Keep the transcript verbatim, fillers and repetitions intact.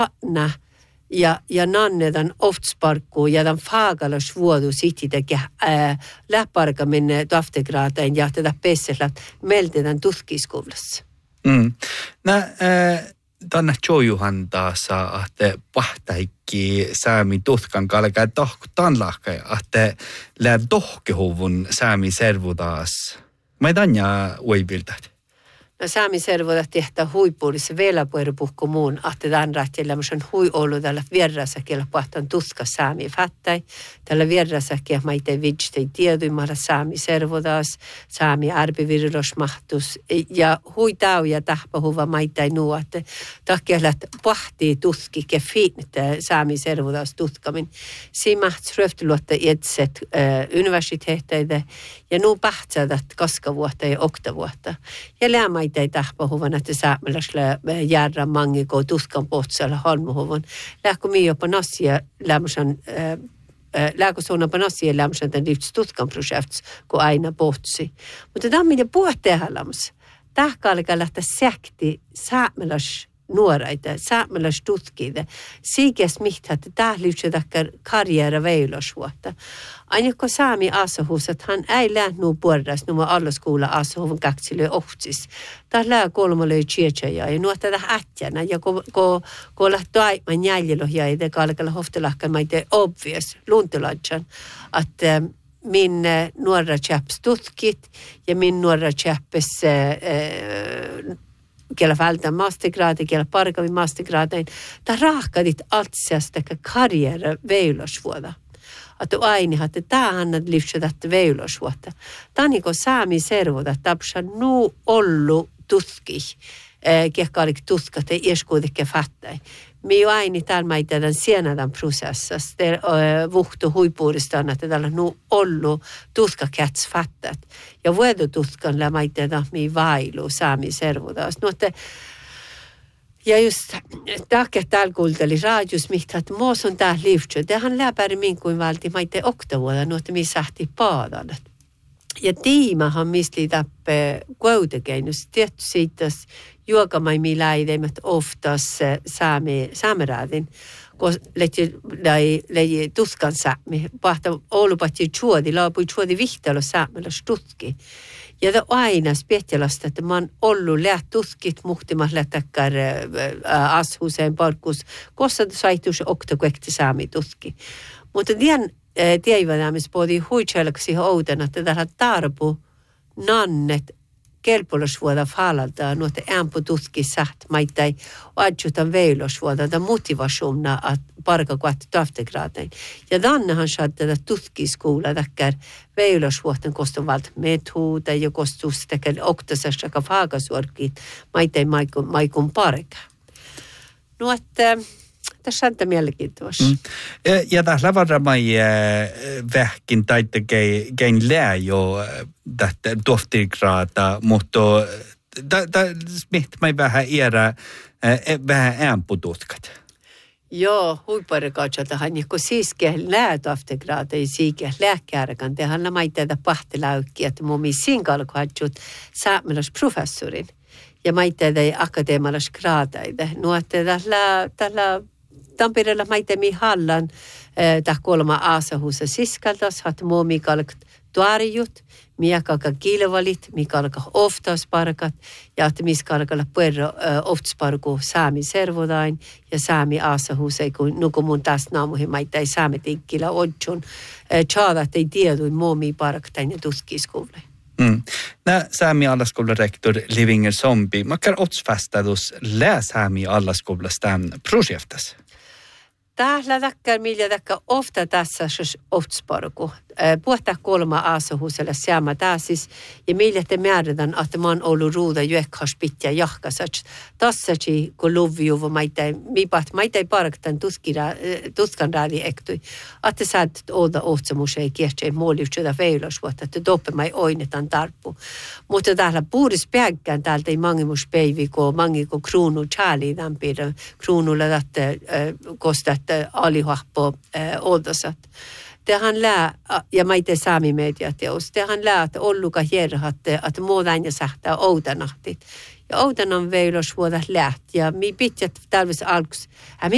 Nä ja ja nannedan oftsparkku ja dan fagalas vuodu sitideke äh, läpparka minne taftegraateen ja tätä pesseslat meltedan tutkiskovlas. Mm. Nä äh, tänne Jojuhan taas ahte pahtaikki säämi tutkan kalkaa tohku tanlahka ahte lää tohkehuvun säämi servu taas. Mä ei tanja uiviltat. No saami servoda tehtä huipuudessa vielä puhuku muun, että tämän rähtillä on hui ollut tällä vierrasakilla puhutaan tuska saami fattai. Tällä vierrasakilla maite vidstei tieduimalla saami servodas, saami arpivirrosmahtus ja hui tau ja tahpahuva maitai nuo, että takia pahtii tuski ke fiinnitä saami servodas tutkamin. Siinä mahtis röftyluotta etset äh, universiteetteitä ja nuu pahtsadat kaskavuotta ja oktavuotta. Ja lämmäitä ei tahpahuvan, että saamelasla järra mangiko tuskan pohtsalla halmuhuvan. Lähkö mii jopa nasia lämmösen, lähkö suunnan nasia lämmösen tämän liittyy tutkan projekts, kun aina pohtsi. Mutta tämä on minä puhua tehdä lämmössä. Tähkä alkaa lähteä säkti saamelas nuoraita, saamelas tutkiita. Siikäs mihtä, että tämä liittyy tähän karjäärä veilasvuotta. Aina kun saami asahus, että hän ei lähnu puolellas numma allaskoula asahuvun kaksille ohtsis. Tämä lää kolmalle tjeetsejä ja nuo tätä ätjänä. Ja kun ko lähtö aivan jäljellä ja ei teka alkalla hoftelahkan maite obvious lunteladjan, että min nuora tjäps tutkit ja min nuora tjäppes äh, kellä vältää mastergraadi, kellä parkavin mastergraadein. Tämä rahkadit altsiasta karjäärä veilasvuoda. Että aina, että tämä on liittyvät veilasvuotta. Tämä on niin kuin saami servoda, että tämä on nuu ollut tutki, kehkalik tutkat ja ieskuudikke fattai. Mi aini täällä maita tämän sienadan prosessassa, vuhtu huipuudestaan, että täällä on nuu ollut tutkakäts fattat. Ja vuodu tutkan la maita tämän mi vailu saami servoda. No, että ja just takia täällä kuulteli raadius, mitä että muus on tää liivtö. Tähän läpäri min kuin valti maite oktavuoda, no että mi sähti paadalle. Ja tiimahan misli täppä kuitenkin, tietty siitä, juokamai mi läideimmät oftas saame, saameräädin, kun leji, leji tuskan saami, pahta olupatsi chuodi, laapui chuodi vihtalo saamelas tutki. Ja tämä aina spetjalasta, että mä oon ollut läht tutkit muhtimas lähtäkkär äh, ashuseen parkkus, kossa saitus oktakuekti saami tutki. Mutta tien äh, tiedämme spodi huitselkaksi oudena, että tällä tarpu nannet kelpolasvuoda falalta, nuote ämpu tutki saht maittai adjutan veilasvuoda, tämä motivationna att parka kuat taftegraatein. Ja tännehän saa tätä tutkiskoula täkkär veilasvuoten koston valta methuuta ja kostus täkkär oktasasta ka faagasuorkit maittai maikun, maikun parka. No, että tässä on tämä mielenkiintoista. Mm. Ja, ja tässä varmaan vähkin taitte kein lää jo tästä toftigraata, mutta mitä vähän iärä vähän äänpututkat. Joo, huipparikaatsaltahan, kun siiske lää toftigraata ja siiske lääkärkan, tehän nämä tätä pahtelaukkia, että mun misin kalkuhatsut saamelas professorin. Ja mä itse akateemalas graadaita. No, että tällä, tällä Tampereella maite mi hallan tah kolma aasahuusa siskaltas, hat muu mi kalk tuarijut, mi kalka kiilevalit, mi kalka oftasparkat, ja että mis kalkalla puerro oftasparku saami servodain, ja saami aasahuusa, kun nuku mun taas naamuhin maite ei saami tikkillä odjun, tjaadat ei tiedui muu mi paraktain ja tuskiskuulle. Mm. Nä Saami allaskolan rektor Livinger Sombi, makar otsfastadus lää Saami allaskolan tämän projektas? Täällä takkar millä takkar ofta tässä oftsparku. Puhutaan kolma aasahuusella siama tääsis ja millä te määrätään, että mä oon ollut ruuda juekkas pitää jahkasats. Tassaci kun luviuva maita, mipat maita ei paraktan tuskan raadi ektui. Että sä et oda ohtsamus ei kiehtsä muoliutseda veilasvuotta, että doppe mai oinetaan tarppu. Mutta täällä puudis päikkään täältä ei mangimus päivi, kun mangiko kruunu tjääli tämpiirä. Kruunulla tätä kostat alihuahpo odasat. Tehän lää, ja mä itse saami mediateos, tehän lää, että olluka hierhatte, että muodaan ja sähtää oudanahtit. Ja oudanan veilos vuoda läht, ja mi pitjät talvis alkus, ja mi